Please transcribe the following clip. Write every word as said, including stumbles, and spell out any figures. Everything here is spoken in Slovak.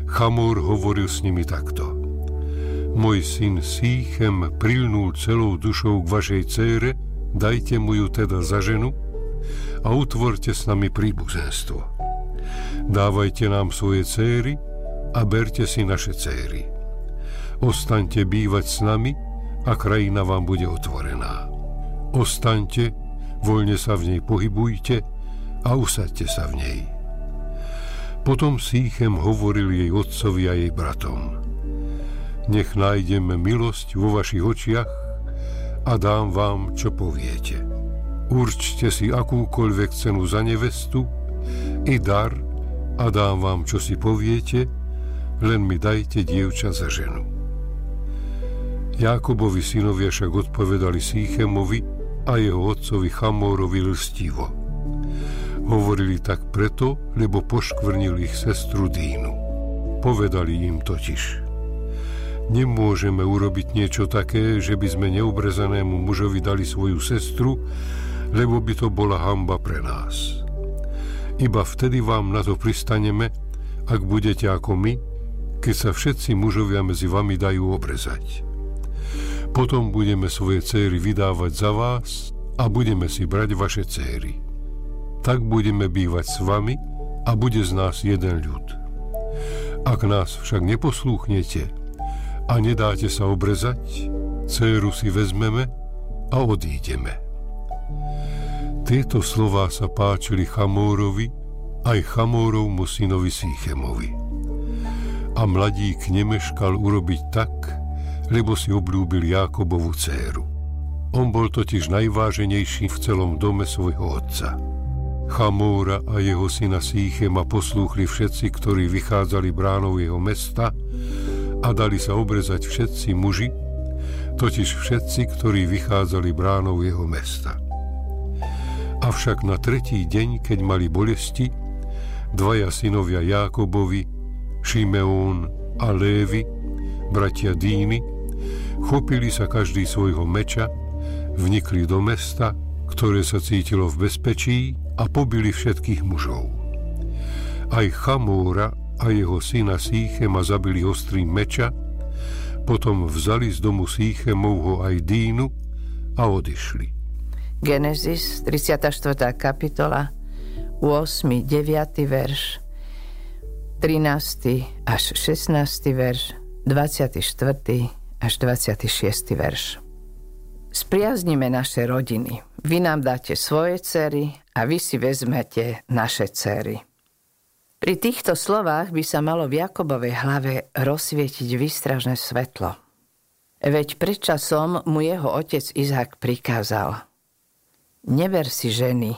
Chamór hovoril s nimi takto. Môj syn Sýchem prilnul celou dušou k vašej dcére, dajte mu ju teda za ženu a utvorte s nami príbuzenstvo. Dávajte nám svoje dcéry a berte si naše dcéry. Ostaňte bývať s nami a krajina vám bude otvorená. Ostaňte, voľne sa v nej pohybujte a usaďte sa v nej. Potom Sýchem hovoril jej otcovi a jej bratom. Nech nájdeme milosť vo vašich očiach a dám vám, čo poviete. Určte si akúkoľvek cenu za nevestu i dar a dám vám, čo si poviete, len mi dajte dievča za ženu. Jákobovi synovia však odpovedali Sýchemovi a jeho otcovi Chamórovi lstivo. Hovorili tak preto, lebo poškvrnili ich sestru Dínu. Povedali im totiž: Nemôžeme urobiť niečo také, že by sme neobrezanému mužovi dali svoju sestru, lebo by to bola hanba pre nás. Iba vtedy vám na to pristaneme, ak budete ako my, keď sa všetci mužovia medzi vami dajú obrezať. Potom budeme svoje céry vydávať za vás a budeme si brať vaše céry. Tak budeme bývať s vami a bude z nás jeden ľud. Ak nás však neposlúchnete a nedáte sa obrezať, dcéru si vezmeme a odídeme. Tieto slová sa páčili Chamórovi aj Chamórovmu synovi Sýchemovi. A mladík nemeškal urobiť tak, lebo si obľúbil Jákobovu dcéru. On bol totiž najváženejší v celom dome svojho otca. Chamóra a jeho syna Sýchema poslúchli všetci, ktorí vychádzali bránou jeho mesta, a dali sa obrezať všetci muži, totiž všetci, ktorí vychádzali bránou jeho mesta. Avšak na tretí deň, keď mali bolesti, dvaja synovia Jákobovi, Šimeón a Lévi, bratia Díny, chopili sa každý svojho meča, vnikli do mesta, ktoré sa cítilo v bezpečí, a pobili všetkých mužov. Aj Chamóra a jeho syna Sýchema zabili ostrým meča, potom vzali z domu Sýchemovho aj Dínu a odišli. Genesis, tridsiata štvrtá kapitola, ôsmy deviaty verš, trinásty až šestnásty verš, dvadsiaty štvrtý až dvadsiaty šiesty verš. Spriaznime naše rodiny. Vy nám dáte svoje dcery a vy si vezmete naše dcery. Pri týchto slovách by sa malo v Jakobovej hlave rozsvietiť výstražné svetlo. Veď predčasom mu jeho otec Izák prikázal: Neber si ženy